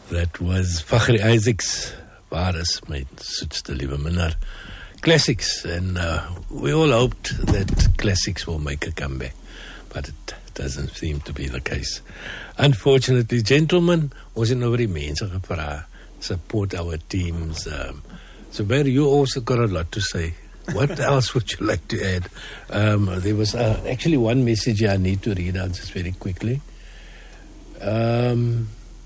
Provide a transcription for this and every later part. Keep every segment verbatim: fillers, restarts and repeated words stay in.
That was Fakhri Isaacs, Waar is my soetste liewe minnaar. Classics, and uh, we all hoped that classics will make a comeback, but it doesn't seem to be the case. Unfortunately, gentlemen, ons het nou oor die mense gevra, support our teams. Um, so Barry, you also got a lot to say. What else would you like to add? Um, there was uh, actually one message I need to read out just very quickly. Um,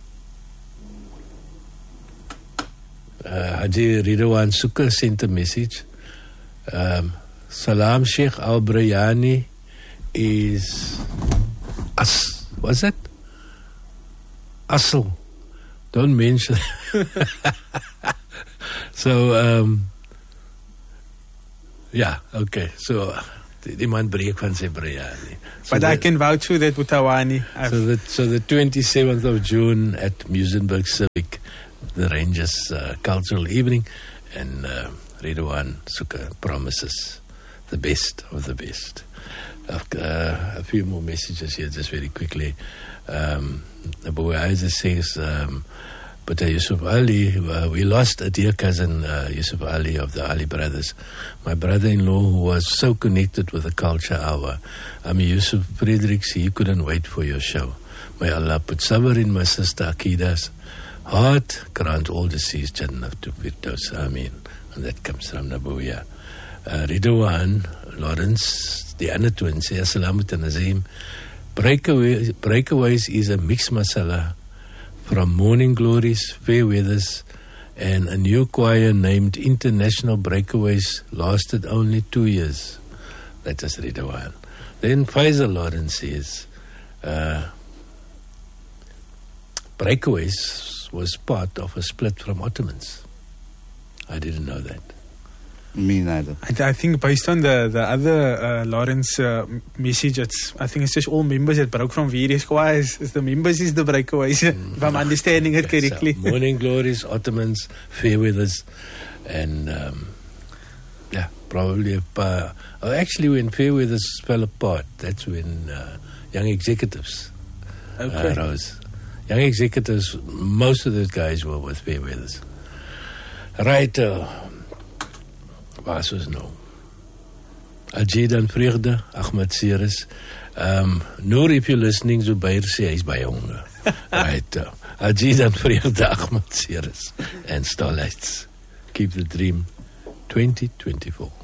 uh, Haji Ridwan Sukkar sent a message. Um, Salam Sheikh Al-Brayani is As, what's that? Asl. Don't mention. So, um, yeah, okay. So, die man breek van sy Brayani. So but the, I can vouch for that, Butawani. So the, so the twenty-seventh of June at Muizenberg Civic, the Rangers uh, Cultural Evening, and uh, Ridwan Sukkar promises the best of the best. Uh, a few more messages here, just very quickly. Um, Abu Aiza says, um, but uh, Yusuf Ali, uh, we lost a dear cousin, uh, Yusuf Ali of the Ali brothers. My brother-in-law, who was so connected with the culture hour. I mean, Yusuf Fredericks, he couldn't wait for your show. May Allah put sabr in my sister Akida's heart, grant all deceased Jannah to Firdaus. Ameen. And that comes from Nabuya. Uh, Ridwan, Lawrence, the other twin, say, Assalamu Nazim. Breakaway, Breakaways is a mixed masala from Morning Glories, Fair Weathers, and a new choir named International Breakaways lasted only two years. That is Ridwan. Then Faisal Lawrence says, uh, Breakaways was part of a split from Ottomans. I didn't know that. Me neither. I, th- I think based on the, the other uh, Lawrence uh, message, it's, I think it's just all members that broke from various choirs. It's the members is the breakaways, mm, if I'm understanding it correctly. So, Morning Glories, Ottomans, Fairweathers, and um, yeah, probably a uh, oh, actually when Fairweathers fell apart, that's when uh, Young Executives okay. uh, rose. Young Executives, most of those guys were with Fairweathers. Right, uh, was was nou? Ajidan Vreugde, Ahmed Ceres. Um, Noor, if you're listening, Zubair say he's by honger. Right, uh, Ajidan Vreugde, Ahmed Ceres, and Starlights. Keep the dream twenty twenty-four.